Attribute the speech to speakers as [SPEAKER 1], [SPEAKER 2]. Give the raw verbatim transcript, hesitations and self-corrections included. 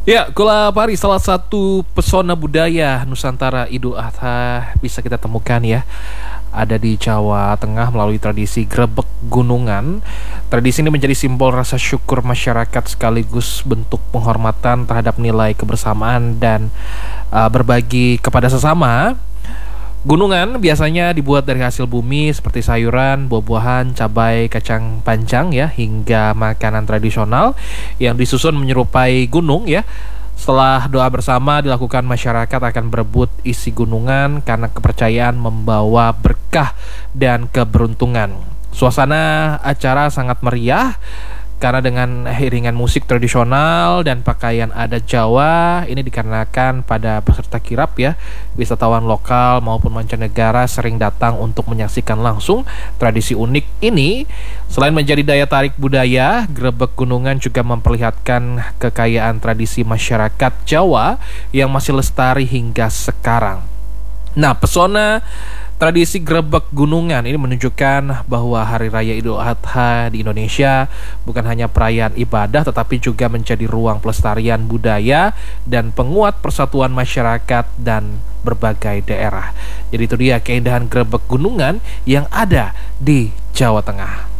[SPEAKER 1] Ya, Gula Pari salah satu pesona budaya Nusantara Idul Adha bisa kita temukan ya. Ada di Jawa Tengah melalui tradisi grebek gunungan. Tradisi ini menjadi simbol rasa syukur masyarakat sekaligus bentuk penghormatan terhadap nilai kebersamaan dan uh, berbagi kepada sesama. Gunungan biasanya dibuat dari hasil bumi seperti sayuran, buah-buahan, cabai, kacang panjang ya, hingga makanan tradisional yang disusun menyerupai gunung ya. Setelah doa bersama dilakukan, masyarakat akan berebut isi gunungan karena kepercayaan membawa berkah dan keberuntungan. Suasana acara sangat meriah karena dengan iringan musik tradisional dan pakaian adat Jawa. Ini dikarenakan pada peserta kirap ya, wisatawan lokal maupun mancanegara sering datang untuk menyaksikan langsung tradisi unik ini. Selain menjadi daya tarik budaya, grebek gunungan juga memperlihatkan kekayaan tradisi masyarakat Jawa yang masih lestari hingga sekarang. Nah, pesona tradisi grebek gunungan ini menunjukkan bahwa Hari Raya Idul Adha di Indonesia bukan hanya perayaan ibadah, tetapi juga menjadi ruang pelestarian budaya dan penguat persatuan masyarakat dan berbagai daerah. Jadi itu dia keindahan grebek gunungan yang ada di Jawa Tengah.